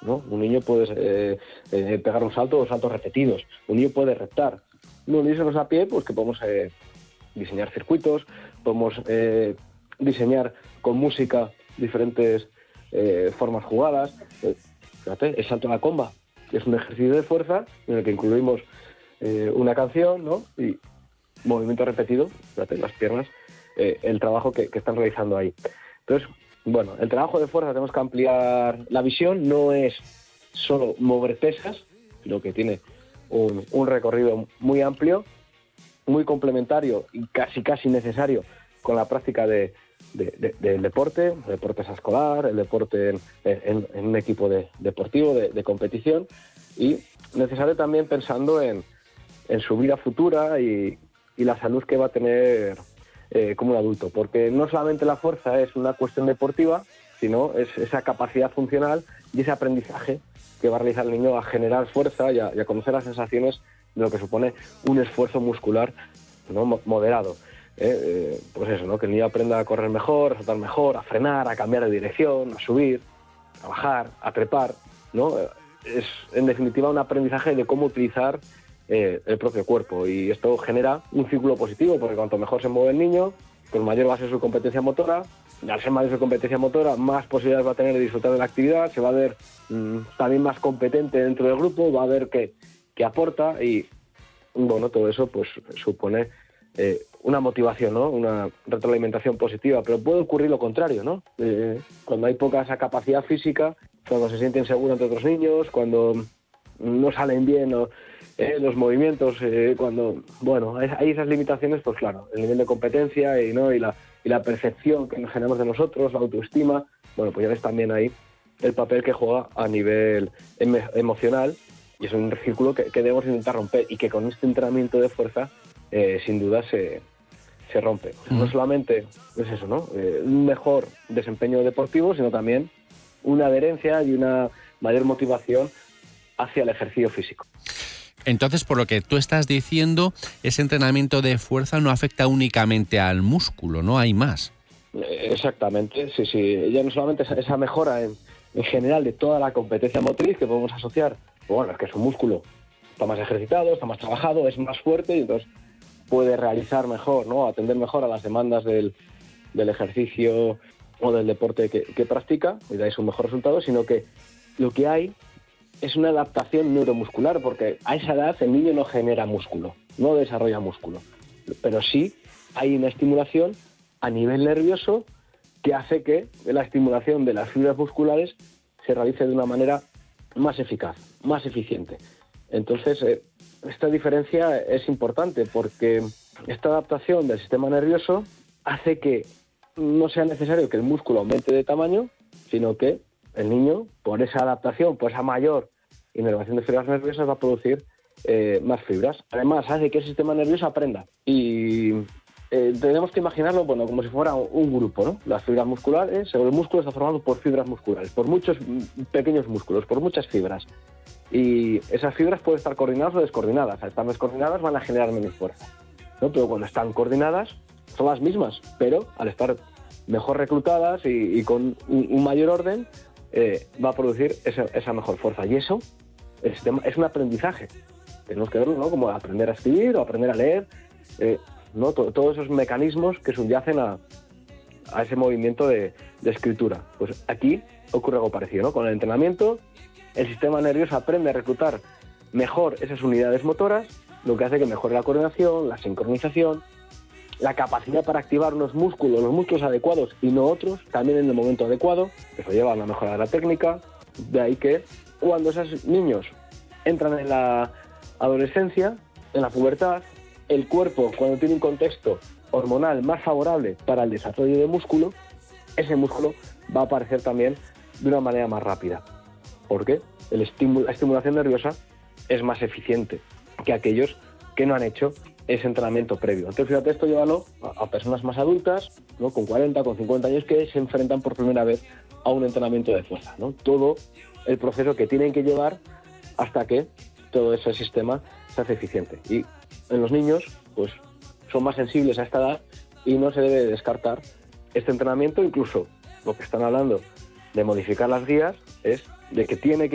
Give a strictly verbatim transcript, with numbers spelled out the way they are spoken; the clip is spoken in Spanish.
¿no? Un niño puede eh, eh, pegar un salto o saltos repetidos, un niño puede reptar. No, niños a pie, pues que podemos eh, diseñar circuitos, podemos eh, diseñar con música diferentes eh, formas jugadas. Eh, fíjate, el salto a la comba, que es un ejercicio de fuerza en el que incluimos eh, una canción, ¿no? Y movimiento repetido, fíjate, las piernas, eh, el trabajo que, que están realizando ahí. Entonces, bueno, el trabajo de fuerza tenemos que ampliar la visión, no es solo mover pesas, sino que tiene un, un recorrido muy amplio, muy complementario y casi casi necesario con la práctica de, de, de, del deporte, el deporte escolar, el deporte en, en, en un equipo de, deportivo, de, de competición, y necesario también pensando en, en su vida futura y, y la salud que va a tener eh, como un adulto, porque no solamente la fuerza es una cuestión deportiva, sino es esa capacidad funcional y ese aprendizaje que va a realizar el niño a generar fuerza y a, y a conocer las sensaciones de lo que supone un esfuerzo muscular, ¿no? moderado. ¿eh? Eh, pues eso, ¿no? Que el niño aprenda a correr mejor, a saltar mejor, a frenar, a cambiar de dirección, a subir, a bajar, a trepar, ¿no? Es, en definitiva, un aprendizaje de cómo utilizar eh, el propio cuerpo, y esto genera un círculo positivo, porque cuanto mejor se mueve el niño, pues mayor va a ser su competencia motora, y al ser mayor su competencia motora, más posibilidades va a tener de disfrutar de la actividad, se va a ver mmm, también más competente dentro del grupo, va a ver que, que aporta, y bueno, todo eso pues supone eh, una motivación, ¿no? Una retroalimentación positiva, pero puede ocurrir lo contrario, ¿no? Eh, cuando hay poca esa capacidad física, cuando se sienten seguros ante otros niños, cuando no salen bien o, eh, los movimientos, eh, cuando, bueno, hay esas limitaciones, pues claro, el nivel de competencia y, ¿no? y, la, y la percepción que nos generamos de nosotros, la autoestima, bueno, pues ya ves también ahí el papel que juega a nivel em- emocional, y es un círculo que, que debemos intentar romper, y que con este entrenamiento de fuerza, eh, sin duda, se, se rompe. O sea, no solamente es eso, ¿no? Eh, un mejor desempeño deportivo, sino también una adherencia y una mayor motivación hacia el ejercicio físico. Entonces, por lo que tú estás diciendo, ese entrenamiento de fuerza no afecta únicamente al músculo, ¿no? Hay más. Exactamente, sí, sí. Ya no solamente esa, esa mejora en, en general de toda la competencia motriz que podemos asociar, bueno, es que su músculo está más ejercitado, está más trabajado, es más fuerte, y entonces puede realizar mejor, ¿no? Atender mejor a las demandas del, del ejercicio o del deporte que, que practica, y dais un mejor resultado, sino que lo que hay es una adaptación neuromuscular, porque a esa edad el niño no genera músculo, no desarrolla músculo, pero sí hay una estimulación a nivel nervioso que hace que la estimulación de las fibras musculares se realice de una manera más eficaz, más eficiente. Entonces, eh, esta diferencia es importante, porque esta adaptación del sistema nervioso hace que no sea necesario que el músculo aumente de tamaño, sino que el niño, por esa adaptación, por esa mayor inervación de fibras nerviosas, va a producir eh, más fibras. Además, hace que el sistema nervioso aprenda. Y eh, tenemos que imaginarlo, bueno, como si fuera un grupo, ¿no? Las fibras musculares, el músculo está formado por fibras musculares, por muchos pequeños músculos, por muchas fibras. Y esas fibras pueden estar coordinadas o descoordinadas. Al estar descoordinadas van a generar menos fuerza, ¿no? Pero cuando están coordinadas son las mismas, pero al estar mejor reclutadas y, y con un, un mayor orden, eh, va a producir esa, esa mejor fuerza. Y eso es, es un aprendizaje. Tenemos que verlo, ¿no? Como aprender a escribir o aprender a leer, eh, ¿no? Todo, todos esos mecanismos que subyacen a, a ese movimiento de, de escritura. Pues aquí ocurre algo parecido, ¿no? Con el entrenamiento, el sistema nervioso aprende a reclutar mejor esas unidades motoras, lo que hace que mejore la coordinación, la sincronización, la capacidad para activar unos músculos, los músculos adecuados y no otros, también en el momento adecuado. Eso lleva a una mejora de la técnica. De ahí que cuando esos niños entran en la adolescencia, en la pubertad, el cuerpo, cuando tiene un contexto hormonal más favorable para el desarrollo de músculo, ese músculo va a aparecer también de una manera más rápida. ¿Por qué? El estímulo, la estimulación nerviosa es más eficiente que aquellos que no han hecho ese entrenamiento previo. Entonces, fíjate, esto llévalo a, a personas más adultas, ¿no? Con cuarenta, con cincuenta años, que se enfrentan por primera vez a un entrenamiento de fuerza, ¿no? Todo el proceso que tienen que llevar hasta que todo ese sistema se hace eficiente. Y en los niños, pues, son más sensibles a esta edad y no se debe descartar este entrenamiento. Incluso lo que están hablando de modificar las guías es de que tiene que